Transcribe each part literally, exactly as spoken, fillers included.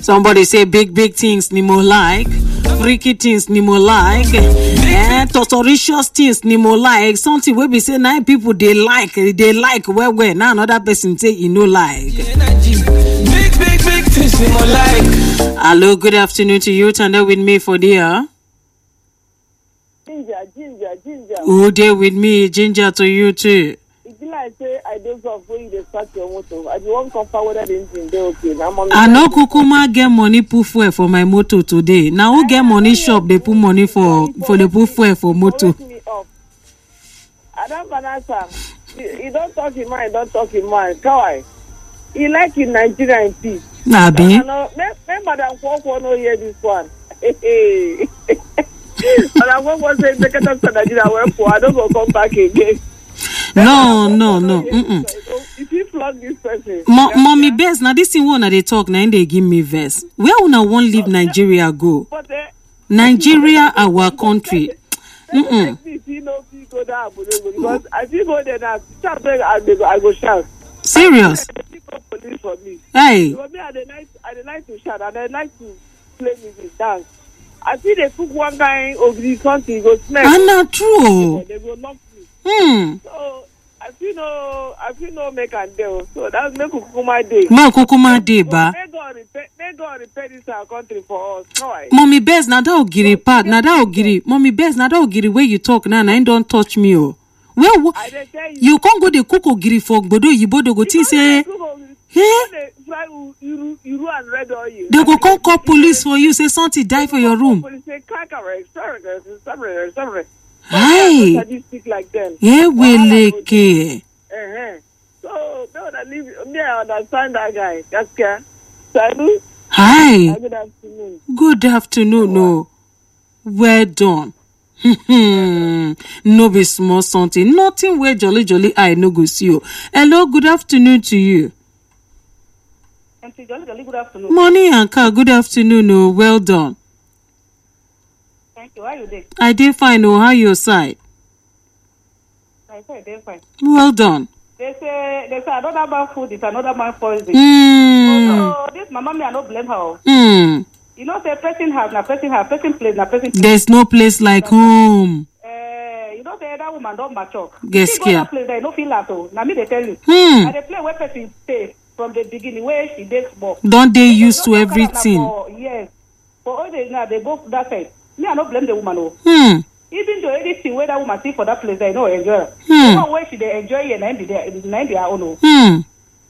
Somebody say big, big things Nemo like. Freaky things Nemo like. Eh, torturous things Nemo like. Something where we say nine people they like. They like where where. Now another person say you know like. Big, big, big things Nemo like. Hello, good afternoon to you. Turn with me for there. Ginger, ginger, ginger. Who there with me? Ginger to you too. It's like say I don't know when you start your motor. I don't come forward the engine. They okay. I'm on. I know Kukuma get money put fuel for my motor today. Now who get money shop? They put money for for the put fuel for motor. I don't answer. You don't talk in mind. Don't talk in mind. Kawai. He like in Nigeria in peace. Nabi. Remember that Kwakwa no hear this one. Hey. But I won't say the cat of Nigeria went for. I don't go come back again. No, no, no. Mm-mm. If you flog this person, Mo- mommy best now this thing one they talk now they give me verse. Where una won't leave Nigeria go? but uh, Nigeria our country. Mm-mm. because I feel go there now. Shout I go, I go shout. Serious? Police for me. Hey. Because me, I dey like, I dey like to shout and I like to play music, dance. I see they cook one guy over the country, go smell. And not true. They go knock me. Hmm. So I feel no, I feel no make and deal. So that's make Kukuma day. Ma Kukuma day ba. May God repair, may God repair this our country for us. Right? Mommy best now that ogiri part now that ogiri. Mommy best now that ogiri where you talk now now don't touch me oh. Where wo- I dey tell you. you can't go the cook ogiri for Bodo Yibodo go think say Hey? You and red oil. they go come call police for you say something die for your room. Police say kakare, sorry, sorry, sorry. Hi. Speak like them. Yeah, weleke. Uh-huh. So, no, that leave me. I understand that guy. That's good. Salut. Hi. Good afternoon. Good afternoon. No. Well done. No be small something. Nothing where jolly jolly I no go see you. Hello, good afternoon to you. Auntie Jolly Jolly, good afternoon. Money and car, good afternoon. Oh, well done. Thank you. How are you doing? I did fine. Oh, how your side? I said they're fine. Well done. They say they say another man food is another man poison. Hmm. So this mama me I don't blame her. Hmm. You know, say person have na person have person place na person place. There's no place like home. Uh, you know, say that woman don't mature. Yes, She go yeah. that place there, no feel that oh. Now me they tell you. Hmm. And they play where person stay from the beginning where she did small. Don't they used to They don't talk about everything? na for- Yes. For all they now they go that side. Me I don't blame the woman oh. Hmm. Even though anything where that woman see for that place, they don't enjoy. Hmm. The one where she they enjoy it and they they own. oh. Hmm.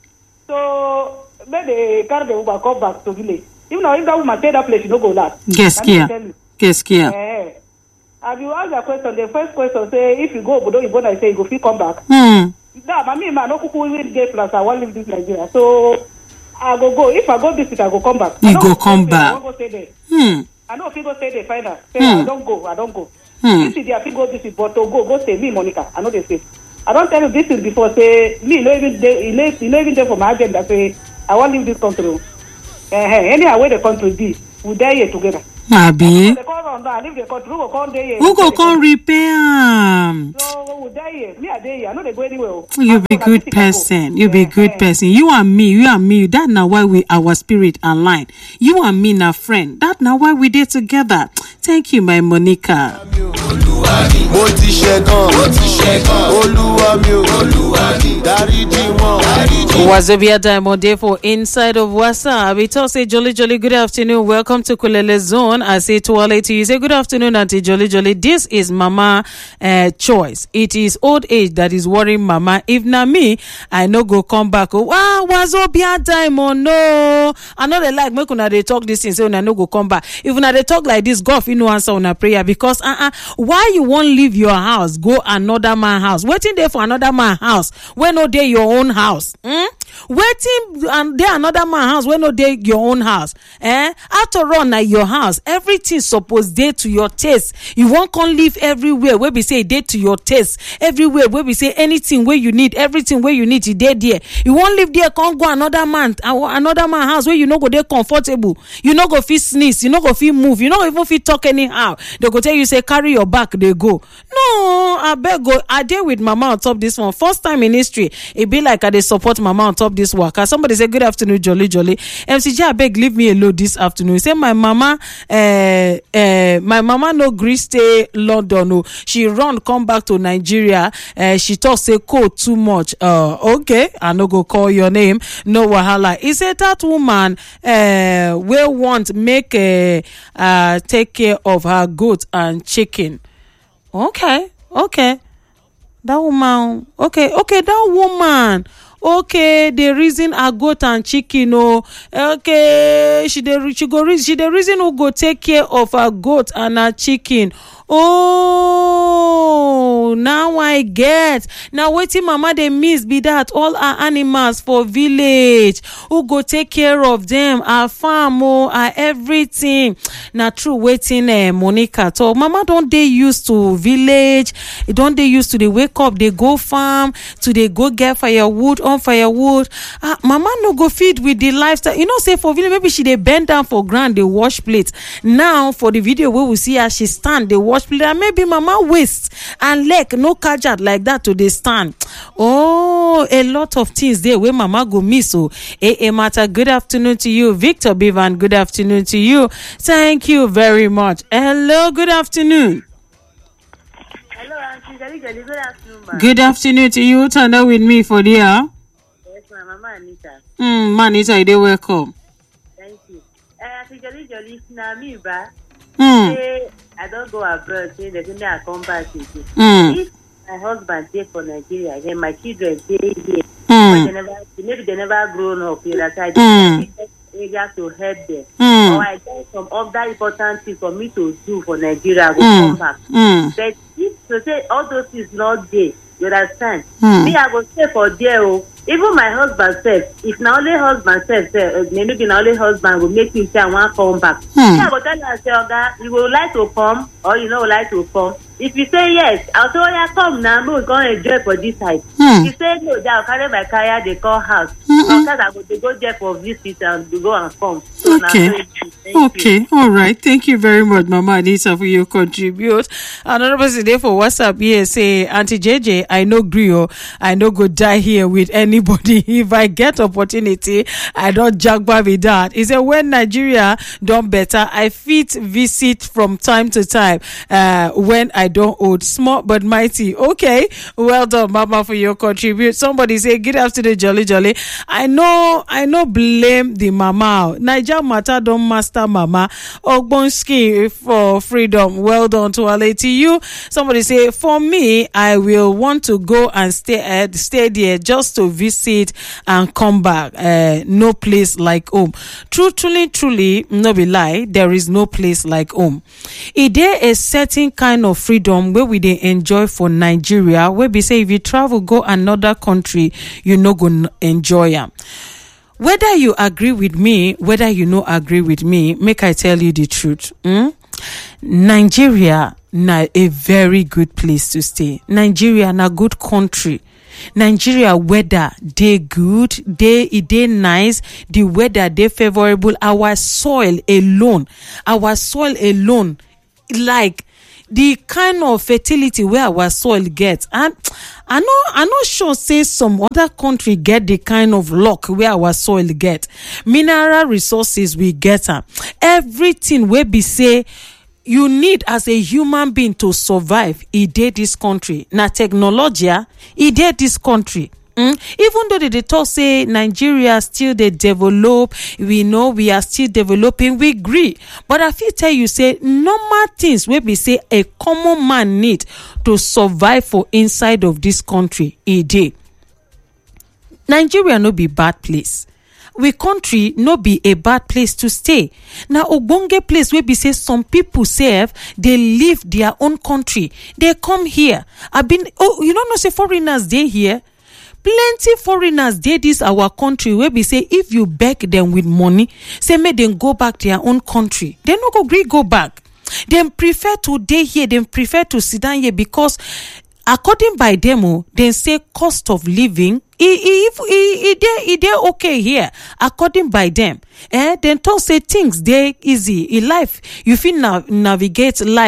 So when they carry the woman come back to village. Even though if that woman stay that place, she no go last. Yes, Let me yeah. tell you. Yes, yeah. Eh. Have you asked a question? The first question say if you go Obodo Igbo, I say you go fit come back. Hmm. Nah, but me man no kuku even get plus I want live this Nigeria. So I go go. If I go visit, I go come back. You I no go come stay there, back. I won't go stay there. Hmm. I know if you go stay there, find out. Say Hmm. I don't go. I don't go. Hmm. This is the I fit go visit, but to go go stay. Me Monica, I know they say. I don't tell you this is before say me no even dey, you no you no even there for my agenda say I want leave this country. Eh, eh, anyhow where the country be, we die here together. Abi. They come run down, leave the country, we go come dey here. Who go come repair am? So we die here. Me I dey here. I know they go anywhere. oh. You I be go, na good visit I go. person. You be Eh, good eh. person. You and me, you and me. That now why we our spirit align. You and me na friend. That now why we dey together. Thank you, my Monica. Mo ti ṣẹ́gun, mo ti ṣẹ́gun. Olúwa mi ò, Olúwa mi. Dáríjì wọ́n, dáríjì. Wazobia Diamond Day for Inside of Wasa. We talk say jolly jolly good afternoon. Welcome to Kulele Zone. I say to all to you say good afternoon, Auntie Jolly Jolly. This is Mama uh, choice. It is old age that is worrying Mama. If not me, I no go come back. Oh, wow, Wazobia Diamond. No, I know they like make una they talk this thing say una no go come back. If una they talk like this, God, you no answer una prayer because uh uh why you won't leave your house go another man house? Waiting there for another man house when no day your own house. Hmm? Waiting and there another man house when no day your own house. Eh? After all, na your house. Everything supposed day to your taste. You won't come live everywhere where we say day to your taste. Everywhere where we say anything where you need, everything where you need, you day there. You won't live there, can't go another man, another man house where you no go there comfortable. You no go feel sneeze, you no go feel move, you no even feel talk anyhow. They go tell you say carry your back they go. No, I beg go. I deal with mama on top this one. First time in history, it be like I dey support mama on top this work. As somebody say, good afternoon, Jolly Jolly. M C J, I beg, leave me alone this afternoon. He say, my mama, uh, uh, my mama no gree stay London. No, she run, come back to Nigeria. Uh, she talk say cold too much. Uh, okay, I no go call your name. No wahala. He said that woman, uh, will want make uh, uh take care of her goat and chicken. Okay, okay. That woman, okay, okay, that woman, okay, the reason I goat and chicken, oh, okay, she the she go she the reason who go take care of her goat and her chicken. Oh, now I get. Now waiting mama they miss be that all our animals for village who go take care of them, our farm, oh, our everything. Now true waiting uh, Monica talk. Mama don't they used to village, don't they used to they wake up, they go farm, to they go get firewood on firewood. Ah, mama no go feed with the lifestyle. You know, say for village, maybe she they bend down for ground, they wash plates. Now for the video where we see her, she stand, they wash plate, and maybe mama waist and leg no catch out like that to the stand. Oh, a lot of things there where mama go miss. So A A Matter, good afternoon to you. Victor Bivan, good afternoon to you. Thank you very much. Hello, good afternoon. Hello, Auntie Jolly Jolly, good afternoon, ma. Good afternoon to you. Turn up with me for the hour. Yes, ma, Mama Anita. Hmm, Manita, you welcome. Thank you. Uh, Auntie Jolly Jolly, now me, ba. Hmm. Say, I don't go abroad, say, they think I come back again. Hmm. If my husband stay for Nigeria, then my children stay here. Hmm. But they never, maybe they never grown up here. That's why Hmm. they area to help them. Hmm. Or I get some other important things for me to do for Nigeria, I will Hmm. come back. Hmm. But if to say all those things not there, you understand? Hmm. Me, I go stay for there. Oh. Even my husband said, if na only husband said, say, uh, maybe na only husband will make me say I want to come back. Hmm. Me, I go tell you, I say, Oga, you would like to come or you know would like to come. If you say yes, I'll say, oh yeah, come now, we go enjoy for this side. Hmm. If you say no, then I'll carry my car, they call house. Mm-mm. Sometimes I go to go there for visit and to go and come. So now, Okay. thank you. Thank Okay, you. all right. Thank you very much, Mama Anita, for your contribute. Another person there for WhatsApp here say, Auntie J J, I no grill, I no go die here with anybody. If I get opportunity, I don't jagba with that. He said, when Nigeria done better, I fit visit from time to time. Uh, when I don't old, small but mighty. Okay, well done, Mama, for your contribute. Somebody say, good afternoon, Jolly Jolly. I know, I know, blame the mama. Niger matter don't master mama. Ogbonski for freedom. Well done to Ale to you. Somebody say, for me, I will want to go and stay at stay there just to visit and come back. Uh, no place like home. True, truly, truly, no be lie. There is no place like home. Is there a certain kind of freedom where we dey enjoy for Nigeria? Where we say if you travel go another country, you no go enjoy am. Whether you agree with me, whether you no agree with me, make I tell you the truth. Mm? Nigeria na a very good place to stay. Nigeria na good country. Nigeria weather dey good, dey e dey nice, the weather dey favorable. Our soil alone, our soil alone, like the kind of fertility where our soil gets, and I know I know sure say some other country get the kind of luck where our soil get. Mineral resources we get am. Everything wey be say you need as a human being to survive, e dey this country. Na technology, e dey this country. Mm? Even though they, they talk say Nigeria still they develop, we know we are still developing, we agree. But I feel tell you say normal things where we say a common man need to survive for inside of this country, e dey. Nigeria no be bad place. We country no be a bad place to stay. Now ogbonge place where be say some people say they leave their own country, they come here. I've been oh you don't know say foreigners they here. Plenty foreigners dey this our country where we say if you beg them with money, say make them go back their own country, they no go gree go back. Them prefer to dey here, them prefer to sit down here because according by them, oh, they say cost of living If e dey e dey okay here according by them. Eh, then talk say things dey easy in life. You fit na- navigate life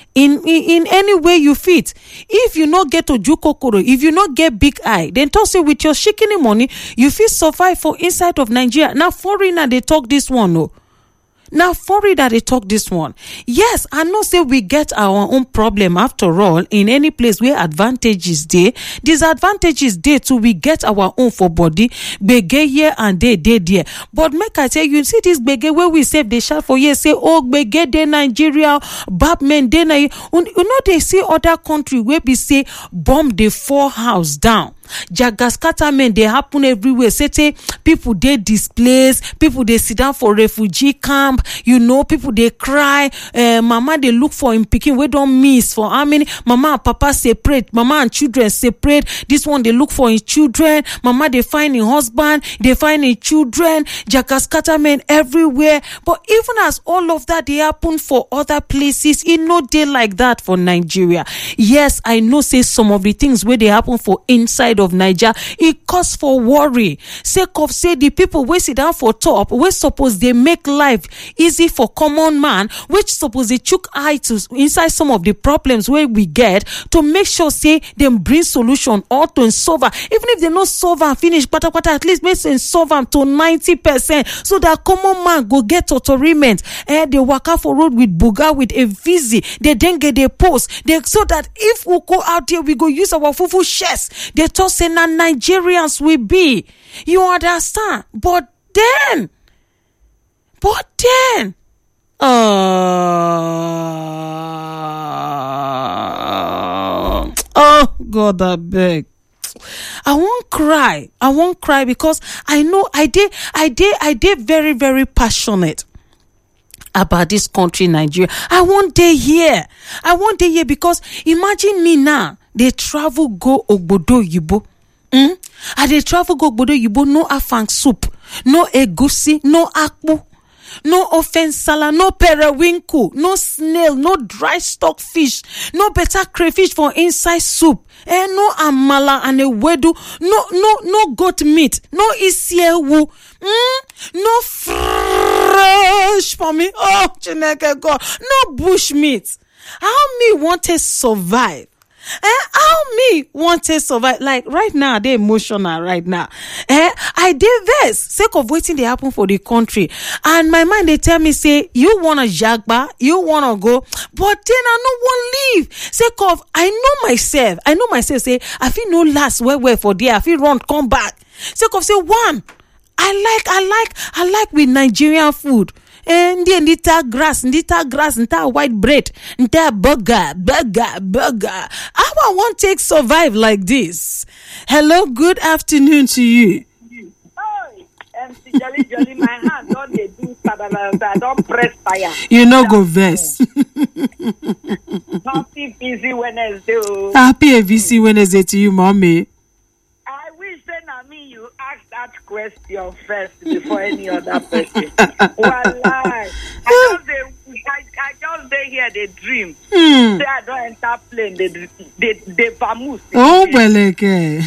in in, in any way you fit. If you no get oju kokoro, if you no get big eye, then talk say with your shikini money you fit survive for inside of Nigeria. Now foreigner they talk this one no. Now, foreigner they talk this one. Yes, I know say we get our own problem after all. In any place where advantages there, disadvantages there too. We get our own for body. Bege here and there, there, there. But make I tell you, see this bege where we save the shout for years. Say, oh, bege de Nigeria, Batman de Nigeria. You know they see other country where we say bomb the four house down. Jagaskata they happen everywhere. Say people they displaced, people they sit down for refugee camp. You know, people they cry. Uh, mama they look for him picking. We don't miss for how many? Mama and papa separate. Mama and children separate. This one they look for his children. Mama they find his husband. They find his children. Jagaskata men everywhere. But even as all of that they happen for other places, it no day like that for Nigeria. Yes, I know. Say some of the things where they happen for inside of Nigeria, it cause for worry. Sake of say the people we sit down for top, we suppose they make life easy for common man, which suppose they chook eye to inside some of the problems where we get to make sure say them bring solution or to solve them. Even if they not solve and finish, but at least make them solve them to ninety percent so that common man go get authoriment. Eh, they walk out for road with buga with a visi. They then get their post. They so that if we go out there, we go use our fufu shares. They talk say na Nigerians will be. You understand? But then, but then, uh, oh God, I beg. I won't cry. I won't cry because I know I did, I did, I did very, very passionate about this country, Nigeria. I won't day here. I won't day here because imagine me now. They travel go Ogbodo Yibo. Mm? And they travel go Ogbodo Yibo, no afang soup, no egusi, no akpu, no offensala, no periwinkle, no snail, no dry stock fish, no better crayfish for inside soup, eh, no amala and a wedu, no no no goat meat, no isiewu, mm? No fresh for me, oh Chineke God, no bush meat. How me want to survive? Eh, how me want to survive? Like right now, they emotional right now. Eh, I did this sake of waiting they happen for the country, and my mind they tell me say you wanna jagba, you wanna go, but then I no want leave. Sake of I know myself, I know myself. Say I feel no last where where for there, I feel run come back. Sake of say one, I like I like I like with Nigerian food. And then nita grass, nita grass, nita white bread, nita burger, burger, burger. How I want to take survive like this? Hello, good afternoon to you. Hi, M C Jolly Jolly, my hand don't they do I don't press fire. You know go verse. Happy busy Wednesday. Happy A V C Wednesday to you, mommy. I wish then I mean you ask that question first before any other person. Wallahi, I just they, I, I just they hear they dream. Hmm. Say I don't enter plane. They they they vamoose. Oh, beleke.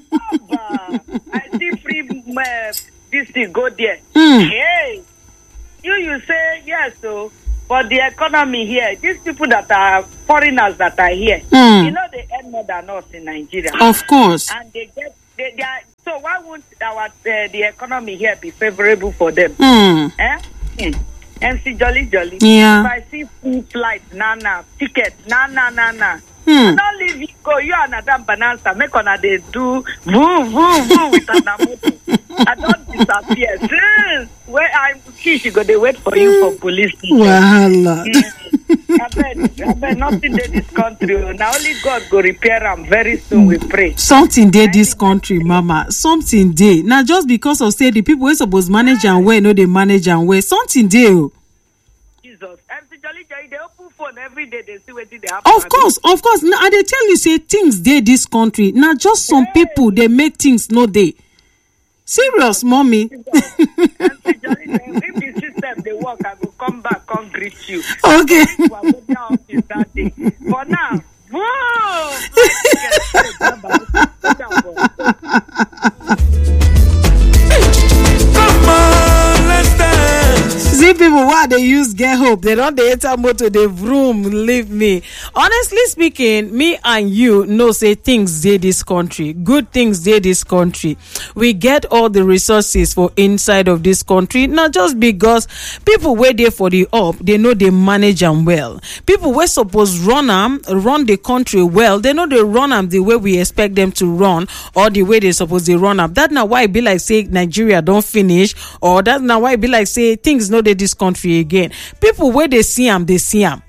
I see free uh, this thing go there. Hmm. Hey, you you say yes so. But the economy here, these people that are foreigners that are here, Mm. you know they earn more than us in Nigeria. Of course. And they get, they, they are, so why won't our uh, the economy here be favorable for them? Mm. Eh? Mm. M C Jolly Jolly. Yeah. If I see full flight, na na, ticket, na na na na. Hmm. Don't leave you go. You and Madam Bananza make on a they do woo woo woo with an amoto. I don't disappear. Since where I'm she go they wait for you for police. Wahala. Mm. I bet, I bet nothing in this country. Now only God go repair them very soon. We pray. Something dey this country, mama. Something dey. Now just because of say the people we suppose manage and where no they manage and where something dey. Jesus, M C Jolly Jolly, they open phone every day. They see what they happen. Of course, of course. Now I dey tell you say things dey this country. Now just some Hey. people they make things no dey. Serious, mommy. M C Jolly Jolly, if the system they work, I will come back, come greet you. Okay. You are going down office that day. For now, whoa! Come on, let's dance. See people why they use get hope. They don't they enter motor, they vroom, leave me. Honestly speaking, me and you know say things dey this country. Good things dey this country. We get all the resources for inside of this country, not just because people wait there for the up, they know they manage them well. People were supposed run them, run the country well, they know they run them the way we expect them to run, or the way they supposed to run up. That's not why it be like say Nigeria don't finish, or that's not why it be like say things no dey this country again. People where they see them, they see them.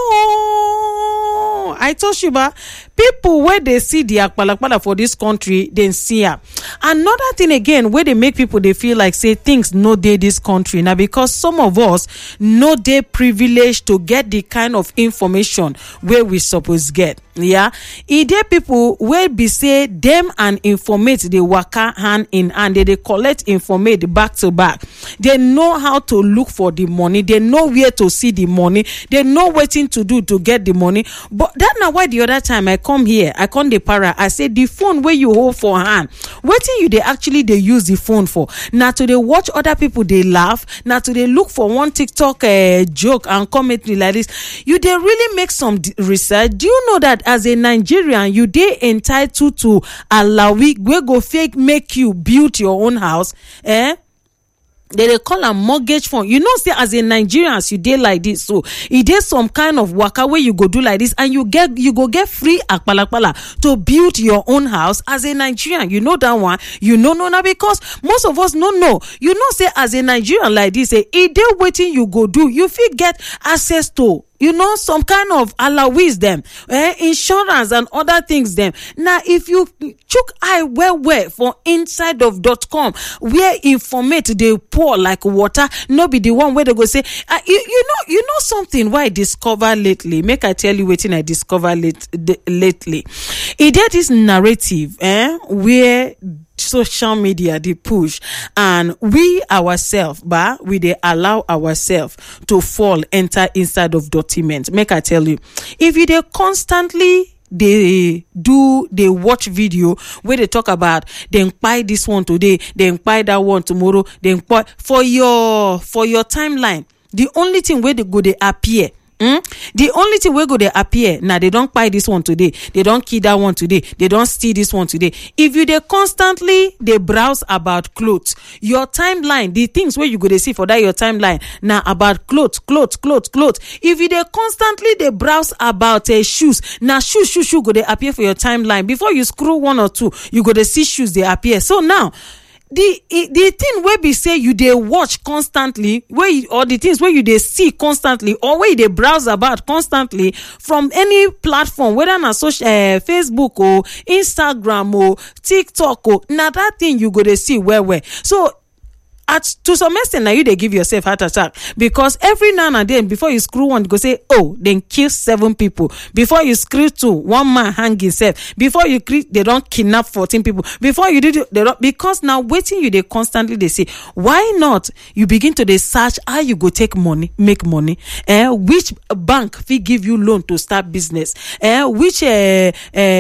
Oh, I told you about people where they see the akpalakpala for this country, then see her. Another thing again, where they make people they feel like say things no dey this country now, because some of us no dey privileged to get the kind of information where we suppose get. Yeah, e dey people where be say them and informate they waka hand in hand, they, they collect informate back to back. They know how to look for the money, they know where to see the money, they know what thing to do to get the money. But that's not why the other time I come here, I come the para, I say the phone where you hold for hand, waiting you they actually they use the phone for. Now to they watch other people they laugh, now to they look for one TikTok uh, joke and comment like this. You they really make some d- research. Do you know that as a Nigerian, you they entitled to allow we go fake make you build your own house? Eh? They, they call a mortgage fund. You know, say as a Nigerians, you did like this. So it is some kind of waka where you go do like this, and you get you go get free akpalakpala to build your own house as a Nigerian. You know that one. You know no now, because most of us no know. You know, say as a Nigerian like this, say it they waiting you go do. You feel get access to, you know, some kind of allowance them, eh, insurance and other things them. Now, if you chook eye well well for inside of dot com, where informate they pour like water, no be the one where they go say, uh, you, you know, you know something why I discover lately. Make I tell you waiting I discover late, de, lately. It did this narrative, eh, where social media they push, and we ourselves, but we they allow ourselves to fall enter inside of document. Make I tell you, if you they constantly they do they watch video where they talk about they buy this one today, they buy that one tomorrow, they buy for your for your timeline. The only thing where they go they appear. Mm? The only thing we go they appear now, they don't buy this one today, they don't kill that one today, they don't steal this one today. If you they constantly they browse about clothes, your timeline, the things where you go they see for that your timeline now about clothes, clothes, clothes, clothes. If you they constantly they browse about uh, shoes, now shoes, shoes, shoes go they appear for your timeline. Before you scroll one or two, you go they see shoes they appear. So now the the thing where be say you they watch constantly, where you, or the things where you they see constantly, or where you they browse about constantly from any platform, whether na social uh, Facebook or Instagram or TikTok, or now that thing you go to see where where. So at to some extent now you they give yourself heart attack, because every now and then before you screw one, you go say, oh, then kill seven people. Before you screw two, one man hang himself. Before you cre- they don't kidnap fourteen people. Before you do they don't, because now waiting you they constantly they say, why not you begin to they search how you go take money, make money, eh? Which bank will give you loan to start business, eh? Which uh,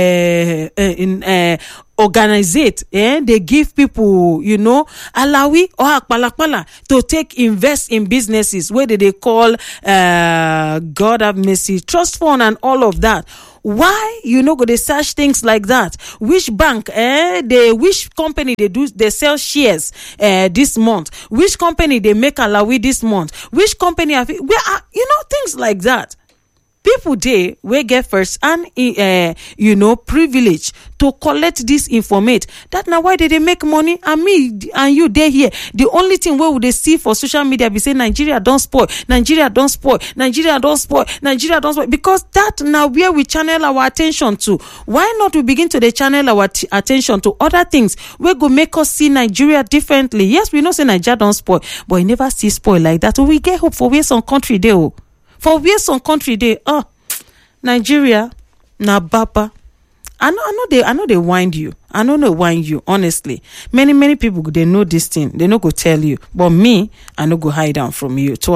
uh, uh in uh organizate, eh? They give people, you know, alawi or akpalakpala to take invest in businesses where they, they call uh God have mercy trust fund and all of that. Why you know go they search things like that? Which bank, eh? They which company they do they sell shares uh this month? Which company they make alawi this month? Which company have where are, you know, things like that. People they we get first and uh, you know privilege to collect this informate. That now why did they make money? And me and you they here. The only thing where would they see for social media be say Nigeria don't spoil, Nigeria don't spoil, Nigeria don't spoil, Nigeria don't spoil. Because that now where we channel our attention to. Why not we begin to they channel our t- attention to other things we go make us see Nigeria differently? Yes, we know say Nigeria don't spoil, but we never see spoil like that. So we get hope for where some country they oh. For where some country they oh Nigeria na baba. I know I know they I know they wind you. I know they wind you, honestly. Many, many people they know this thing. They no go tell you. But me, I no go hide down from you. So